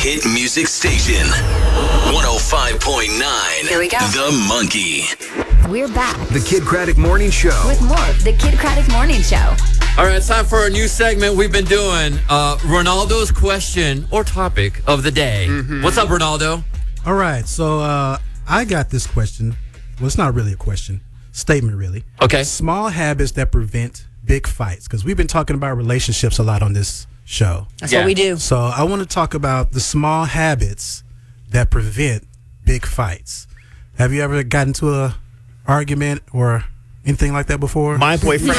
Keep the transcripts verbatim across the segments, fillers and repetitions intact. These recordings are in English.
hit music station. one oh five point nine. Here we go. The Monkey. We're back The Kid Craddock Morning Show. with more of the Kid Craddock Morning Show. All right, it's time for a new segment we've been doing. Uh, Ronaldo's question or topic of the day. Mm-hmm. What's up, Ronaldo? All right, so uh, I got this question. Well, it's not really a question, statement really. Okay. Small habits that prevent big fights, because we've been talking about relationships a lot on this show. That's Yeah. what we do. So I want to talk about the small habits that prevent big fights. Have you ever gotten into a argument or anything like that before? My boyfriend.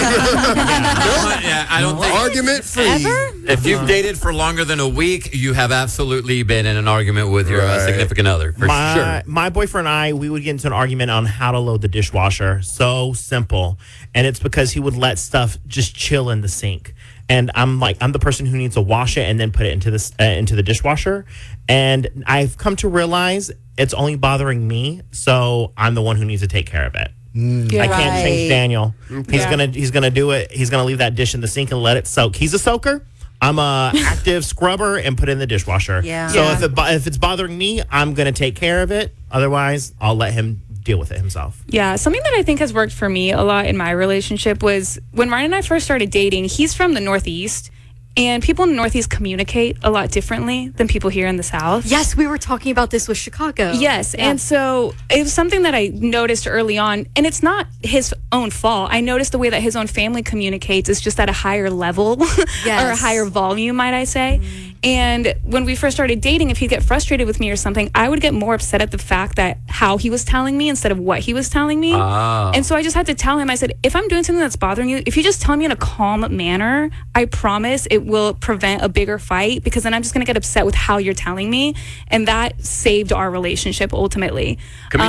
Yeah, I don't think. Argument free. If you've dated for longer than a week, you have absolutely been in an argument with your uh, Right. significant other, for my, sure. my boyfriend and I, we would get into an argument on how to load the dishwasher. So simple. And it's because he would let stuff just chill in the sink. And I'm like, I'm the person who needs to wash it and then put it into this uh, into the dishwasher. And I've come to realize it's only bothering me, so I'm the one who needs to take care of it. I can't change Daniel. He's Yeah. gonna he's gonna do it. He's gonna leave that dish in the sink and let it soak. He's a soaker. I'm a active scrubber and put it in the dishwasher. Yeah. So Yeah. if it bo- if it's bothering me, I'm gonna take care of it. Otherwise, I'll let him deal with it himself. Yeah, something that I think has worked for me a lot in my relationship was when Ryan and I first started dating, he's from the Northeast, and people in the Northeast communicate a lot differently than people here in the South. Yes, we were talking about this with Chicago. Yes, Yeah. and so it was something that I noticed early on, and it's not his own fault. I noticed the way that his own family communicates is just at a higher level or a Yes. higher volume, might I say. And when we first started dating, if he'd get frustrated with me or something, I would get more upset at the fact that how he was telling me instead of what he was telling me. Ah. And so I just had to tell him, I said, if I'm doing something that's bothering you, if you just tell me in a calm manner, I promise it will prevent a bigger fight, because then I'm just going to get upset with how you're telling me. And that saved our relationship ultimately.